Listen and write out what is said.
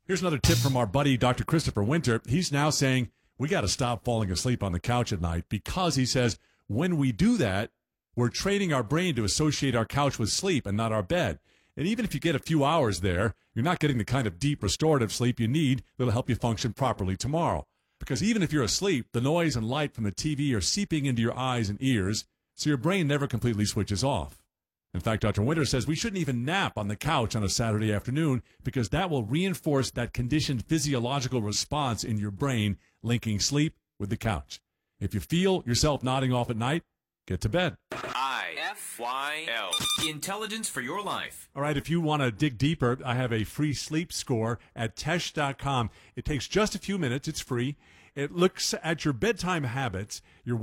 Here's another tip from our buddy, Dr. Christopher Winter. He's now saying we got to stop falling asleep on the couch at night because he says when we do that, we're training our brain to associate our couch with sleep and not our bed. And even if you get a few hours there, you're not getting the kind of deep restorative sleep you need that'll help you function properly tomorrow. Because even if you're asleep, the noise and light from the TV are seeping into your eyes and ears, so your brain never completely switches off. In fact, Dr. Winter says we shouldn't even nap on the couch on a Saturday afternoon because that will reinforce that conditioned physiological response in your brain linking sleep with the couch. If you feel yourself nodding off at night, get to bed. IFYL. Intelligence for your life. All right, if you want to dig deeper, I have a free sleep score at Tesh.com. It takes just a few minutes. It's free. It looks at your bedtime habits, your